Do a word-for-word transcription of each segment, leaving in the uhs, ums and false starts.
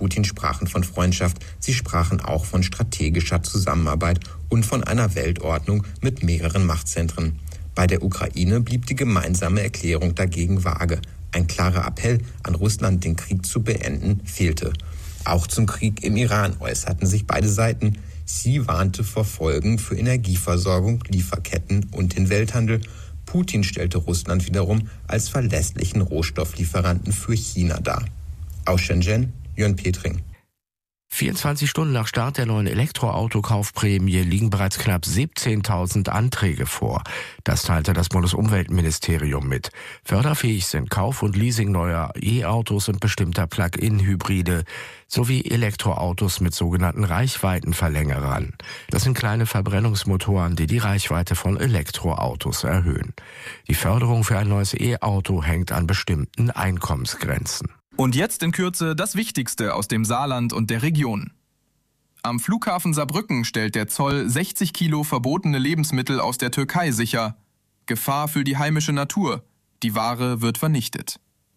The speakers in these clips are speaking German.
Putin sprachen von Freundschaft, sie sprachen auch von strategischer Zusammenarbeit und von einer Weltordnung mit mehreren Machtzentren. Bei der Ukraine blieb die gemeinsame Erklärung dagegen vage. Ein klarer Appell an Russland, den Krieg zu beenden, fehlte. Auch zum Krieg im Iran äußerten sich beide Seiten. Sie warnte vor Folgen für Energieversorgung, Lieferketten und den Welthandel. Putin stellte Russland wiederum als verlässlichen Rohstofflieferanten für China dar. Aus Shenzhen, Jörn Petring. vierundzwanzig Stunden nach Start der neuen Elektroautokaufprämie liegen bereits knapp siebzehntausend Anträge vor. Das teilte das Bundesumweltministerium mit. Förderfähig sind Kauf und Leasing neuer E-Autos und bestimmter Plug-in-Hybride sowie Elektroautos mit sogenannten Reichweitenverlängerern. Das sind kleine Verbrennungsmotoren, die die Reichweite von Elektroautos erhöhen. Die Förderung für ein neues E-Auto hängt an bestimmten Einkommensgrenzen. Und jetzt in Kürze das Wichtigste aus dem Saarland und der Region. Am Flughafen Saarbrücken stellt der Zoll sechzig Kilo verbotene Lebensmittel aus der Türkei sicher. Gefahr für die heimische Natur. Die Ware wird vernichtet.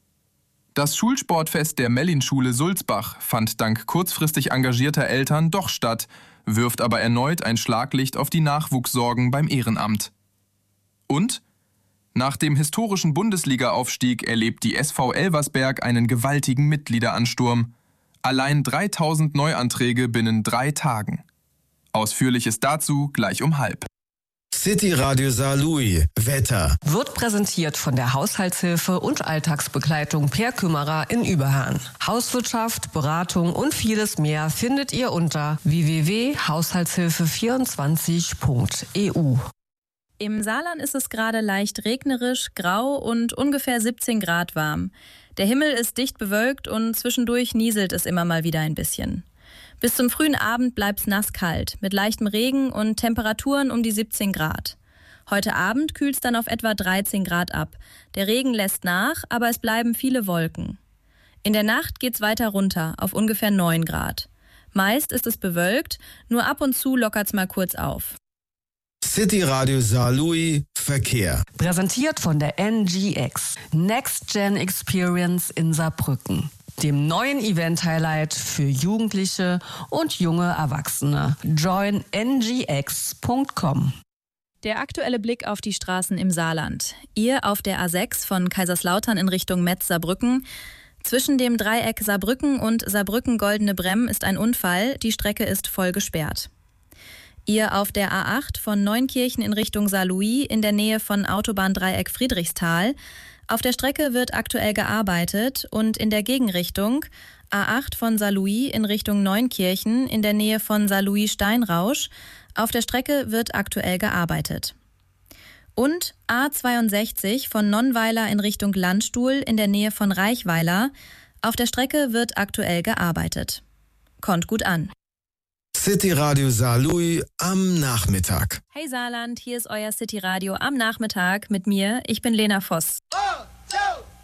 Das Schulsportfest der Mellin-Schule Sulzbach fand dank kurzfristig engagierter Eltern doch statt, wirft aber erneut ein Schlaglicht auf die Nachwuchssorgen beim Ehrenamt. Und nach dem historischen Bundesliga-Aufstieg erlebt die S V Elversberg einen gewaltigen Mitgliederansturm. Allein dreitausend Neuanträge binnen drei Tagen. Ausführliches dazu gleich um halb. City Radio Saarlouis. Wetter. Wird präsentiert von der Haushaltshilfe und Alltagsbegleitung Per Kümmerer in Überhahn. Hauswirtschaft, Beratung und vieles mehr findet ihr unter w w w punkt haushaltshilfe vierundzwanzig punkt e u. Im Saarland ist es gerade leicht regnerisch, grau und ungefähr siebzehn Grad warm. Der Himmel ist dicht bewölkt und zwischendurch nieselt es immer mal wieder ein bisschen. Bis zum frühen Abend bleibt's nasskalt, mit leichtem Regen und Temperaturen um die siebzehn Grad. Heute Abend kühlt's dann auf etwa dreizehn Grad ab. Der Regen lässt nach, aber es bleiben viele Wolken. In der Nacht geht's weiter runter, auf ungefähr neun Grad. Meist ist es bewölkt, nur ab und zu lockert's mal kurz auf. City Radio Saarlouis Verkehr. Präsentiert von der N G X, Next Gen Experience in Saarbrücken. Dem neuen Event-Highlight für Jugendliche und junge Erwachsene. join n g x punkt com. Der aktuelle Blick auf die Straßen im Saarland. Ihr auf der A sechs von Kaiserslautern in Richtung Metz-Saarbrücken. Zwischen dem Dreieck Saarbrücken und Saarbrücken-Goldene Bremm ist ein Unfall. Die Strecke ist voll gesperrt. Ihr auf der A acht von Neunkirchen in Richtung Saarlouis in der Nähe von Autobahndreieck Friedrichsthal. Auf der Strecke wird aktuell gearbeitet und in der Gegenrichtung A acht von Saarlouis in Richtung Neunkirchen in der Nähe von Saarlouis-Steinrausch. Auf der Strecke wird aktuell gearbeitet. Und A zweiundsechzig von Nonnweiler in Richtung Landstuhl in der Nähe von Reichweiler. Auf der Strecke wird aktuell gearbeitet. Kommt gut an. City Radio Saarlouis am Nachmittag. Hey Saarland, hier ist euer City Radio am Nachmittag mit mir. Ich bin Lena Voss. Oh!